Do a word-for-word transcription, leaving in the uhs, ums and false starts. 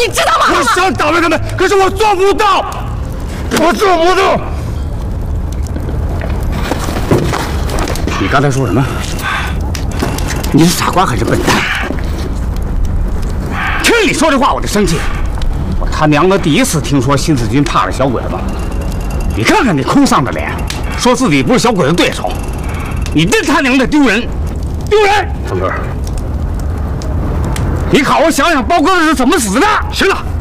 你知道吗？ 我想打败他们，可是我做不到，我做不到。你刚才说什么？你是傻瓜还是笨蛋？听你说这话，我就生气。我他娘的第一次听说新四军怕了小鬼子。你看看你空丧的脸，说自己不是小鬼子对手，你真他娘的丢人，丢人！成哥，你好好想想包哥是怎么死的。行了。